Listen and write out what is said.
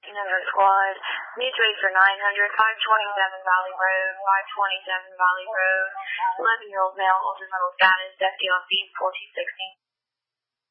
1500 squad. Mutually for 900, 527 Valley Road, 527 Valley Road. 11-year-old male, ultrasound status, FD on feed 4260.